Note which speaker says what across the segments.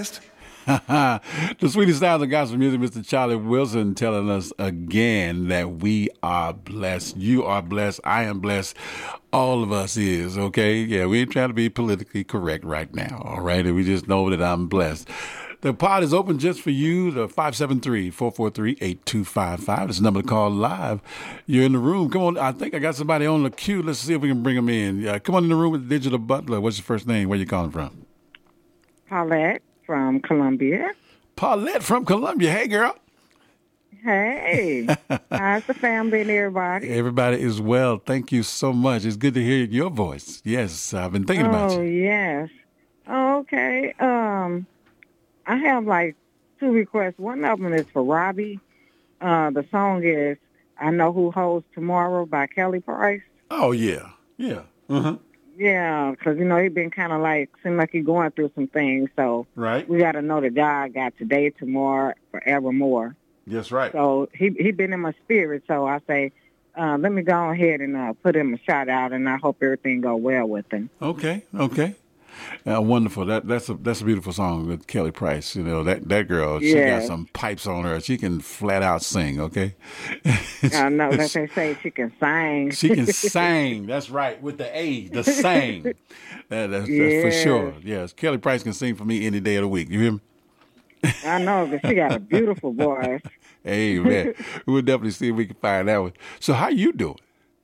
Speaker 1: blessed.
Speaker 2: The sweetest sounds of gospel music, Mr. Charlie Wilson, telling us again that we are blessed. You are blessed. I am blessed. All of us is, okay? Yeah, we ain't trying to be politically correct right now, all right? And we just know that I'm blessed. The pod is open just for you, the 573-443-8255. It's the number to call live. You're in the room. Come on, I think I got somebody on the queue. Let's see if we can bring them in. Come on in the room with Digital Butler. What's your first name? Where you calling from?
Speaker 3: Paulette from Columbia.
Speaker 2: Paulette from Columbia. Hey, girl.
Speaker 3: Hey. How's the family and everybody?
Speaker 2: Everybody is well. Thank you so much. It's good to hear your voice. Yes, I've been thinking about you.
Speaker 3: Oh, yes. Okay. I have like 2 requests. One of them is for Robbie. The song is I Know Who Holds Tomorrow by Kelly Price.
Speaker 2: Oh, yeah. Yeah. Uh-huh.
Speaker 3: Yeah, because, he's been kind of seemed like he's going through some things. So
Speaker 2: Right.
Speaker 3: we got to know that God got today, tomorrow, forevermore.
Speaker 2: Yes, right.
Speaker 3: So he been in my spirit. So I say, let me go ahead and put him a shout out, and I hope everything go well with him.
Speaker 2: Okay. Wonderful. That's a beautiful song with Kelly Price. That girl, she got some pipes on her. She can flat out sing, okay?
Speaker 3: I know, like they say, she can sing.
Speaker 2: She can sing. That's right, with the A, the sing. That's for sure. Yes, Kelly Price can sing for me any day of the week. You hear me?
Speaker 3: I know, but she got a beautiful voice.
Speaker 2: Hey, man. We'll definitely see if we can find that one. So how you doing?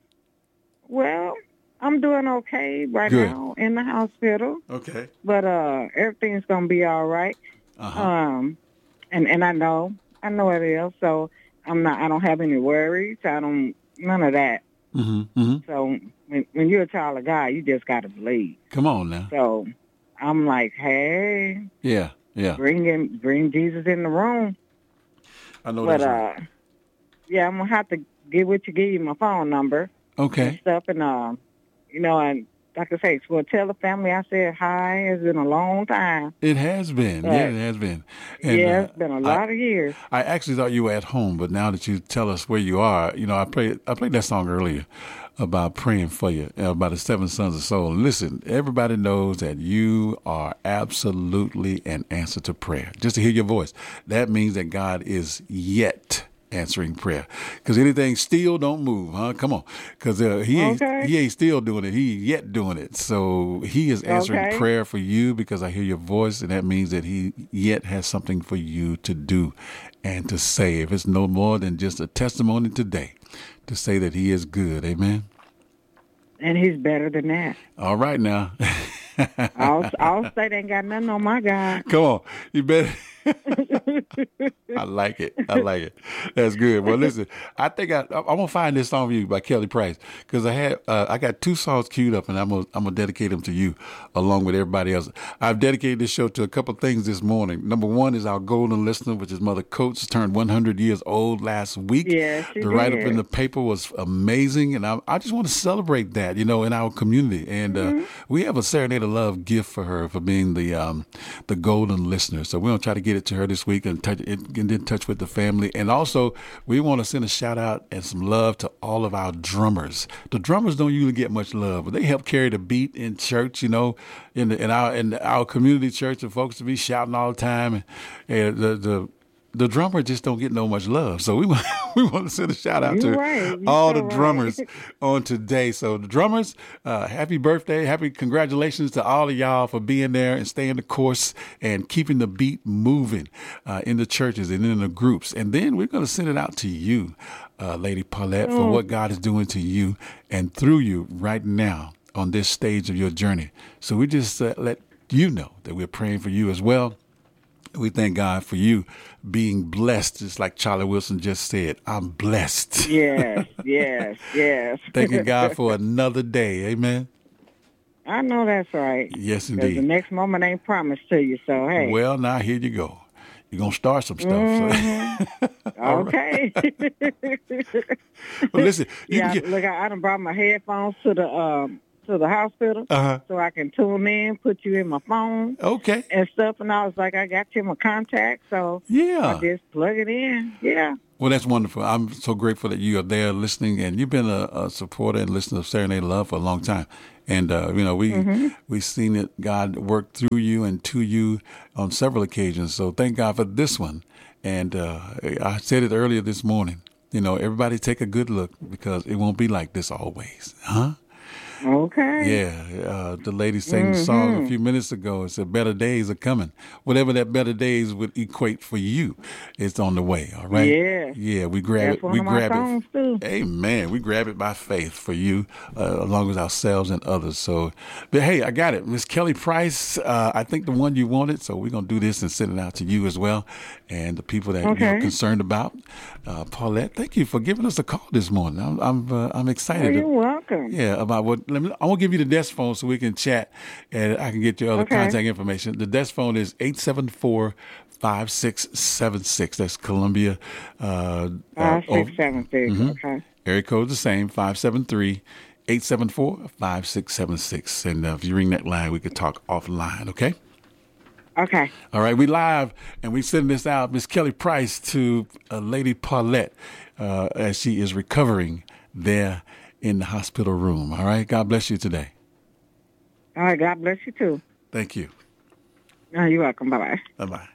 Speaker 3: Well, I'm doing okay right
Speaker 2: Good.
Speaker 3: now in the hospital.
Speaker 2: Okay.
Speaker 3: But everything's going to be all right.
Speaker 2: Uh-huh.
Speaker 3: And I know it is. So I don't have any worries. None of that.
Speaker 2: Mm-hmm. Mm-hmm.
Speaker 3: So when you're a child of God, you just got to believe.
Speaker 2: Come on now.
Speaker 3: So I'm like, hey.
Speaker 2: Yeah.
Speaker 3: Bring Jesus in the room.
Speaker 2: I know
Speaker 3: but,
Speaker 2: that's right.
Speaker 3: Yeah, I'm going to have to give you my phone number.
Speaker 2: Okay.
Speaker 3: And stuff. And, and like I say, so tell the family I said hi. It's been a long time.
Speaker 2: It has been.
Speaker 3: But,
Speaker 2: yeah, it has been. And,
Speaker 3: it's been a lot of years.
Speaker 2: I actually thought you were at home, but now that you tell us where you are, I played that song earlier about praying for you, about the 7 sons of soul. Listen, everybody knows that you are absolutely an answer to prayer. Just to hear your voice, that means that God is yet answering prayer. Because anything still don't move, huh? Come on. Because he ain't still doing it. He yet doing it. So he is answering prayer for you because I hear your voice, and that means that he yet has something for you to do and to say. If it's no more than just a testimony today, to say that he is good. Amen.
Speaker 3: And he's better than that.
Speaker 2: All right now.
Speaker 3: I'll say they ain't got nothing on my God.
Speaker 2: Come on. You better. I like it. That's good. Well, listen, I think I'm going to find this song for you by Kelly Price because I got 2 songs queued up and I'm gonna dedicate them to you along with everybody else. I've dedicated this show to a couple things this morning. Number 1 is our golden listener, which is Mother Coates, turned 100 years old last week.
Speaker 3: Yeah, she
Speaker 2: The write-up in the paper was amazing, and I just want to celebrate that, in our community. And we have a Serenade of Love gift for her for being the golden listener. So we're going to try to get it to her this week and get in touch with the family. And also, we want to send a shout out and some love to all of our drummers. The drummers don't usually get much love, but they help carry the beat in church, in our community church, and folks to be shouting all the time. And the drummer just don't get no much love. So we want to send a shout out to all the drummers on today. So the drummers, happy birthday, happy congratulations to all of y'all for being there and staying the course and keeping the beat moving in the churches and in the groups. And then we're going to send it out to you, Lady Paulette, for what God is doing to you and through you right now on this stage of your journey. So we just let you know that we're praying for you as well. We thank God for you being blessed, just like Charlie Wilson just said. I'm blessed.
Speaker 3: Yes.
Speaker 2: Thanking God for another day. Amen.
Speaker 3: I know that's right.
Speaker 2: Yes,
Speaker 3: 'Cause
Speaker 2: indeed.
Speaker 3: the next moment ain't promised to you, so hey.
Speaker 2: Well, now here you go. You're going to start some stuff. So.
Speaker 3: Okay.
Speaker 2: Well, listen.
Speaker 3: Look, I done brought my headphones to to the hospital
Speaker 2: Uh-huh.
Speaker 3: so I can tune in, put you in my phone
Speaker 2: Okay.
Speaker 3: and stuff. And I was like, I got you in my contact, so I
Speaker 2: Yeah.
Speaker 3: just plug it in. Yeah.
Speaker 2: Well, that's wonderful. I'm so grateful that you are there listening, and you've been a supporter and listener of Serenade Love for a long time. And we've seen it, God work through you and to you on several occasions. So thank God for this one. And I said it earlier this morning. Everybody take a good look because it won't be like this always, huh?
Speaker 3: Okay.
Speaker 2: Yeah, the lady sang the song a few minutes ago. It said, "Better days are coming." Whatever that better days would equate for you, it's on the way. All right.
Speaker 3: Yeah.
Speaker 2: Yeah, we grab
Speaker 3: That's
Speaker 2: it.
Speaker 3: one
Speaker 2: We
Speaker 3: of my
Speaker 2: grab
Speaker 3: songs,
Speaker 2: it.
Speaker 3: too.
Speaker 2: Amen. We grab it by faith for you, along with ourselves and others. So, but hey, I got it, Miss Kelly Price. I think the one you wanted. So we're gonna do this and send it out to you as well, and the people that you're
Speaker 3: Okay.
Speaker 2: concerned about. Paulette, thank you for giving us a call this morning. I'm
Speaker 3: Oh,
Speaker 2: excited.
Speaker 3: you're welcome.
Speaker 2: Yeah, about what? I will give you the desk phone so we can chat, and I can get your other
Speaker 3: Okay.
Speaker 2: contact information. The desk phone is 874-5676. That's Columbia.
Speaker 3: 5676. Okay.
Speaker 2: Area code the same, 573-874-5676. And if you ring that line, we could talk offline. Okay.
Speaker 3: Okay.
Speaker 2: All right, we live, and we send this out, Miss Kelly Price, to Lady Paulette as she is recovering there in the hospital room. All right, God bless you today.
Speaker 3: All right. God bless you, too.
Speaker 2: Thank you.
Speaker 3: Oh, you're welcome. Bye-bye.
Speaker 2: Bye-bye.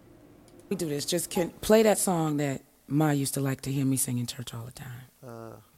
Speaker 1: We do this. Just play that song that Ma used to like to hear me sing in church all the time.